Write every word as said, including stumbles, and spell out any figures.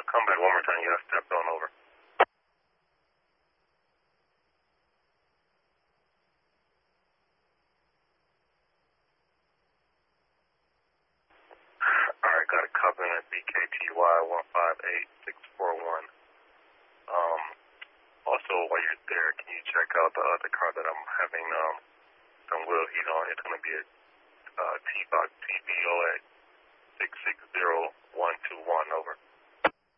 Come back one more time. You got stepped on over. All right, got a Covenant B K T Y one five eight six four one. Um, also, while you're there, can you check out the other car that I'm having um, some wheel heat on? It's going to be a uh, T-Box T B O at six six zero one two one, over.